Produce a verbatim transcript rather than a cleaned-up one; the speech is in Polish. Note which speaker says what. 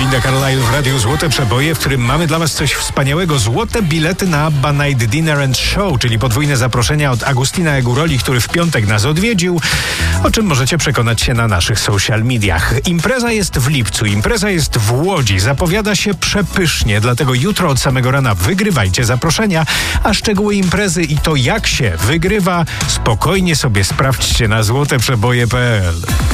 Speaker 1: Belinda Carlisle w Radiu Złote Przeboje, w którym mamy dla Was coś wspaniałego. Złote bilety na Abba Night Dinner and Show, czyli podwójne zaproszenia od Agustina Eguroli, który w piątek nas odwiedził, o czym możecie przekonać się na naszych social mediach. Impreza jest w lipcu, impreza jest w Łodzi, zapowiada się przepysznie, dlatego jutro od samego rana wygrywajcie zaproszenia, a szczegóły imprezy i to jak się wygrywa spokojnie sobie sprawdźcie na złoteprzeboje kropka pe el.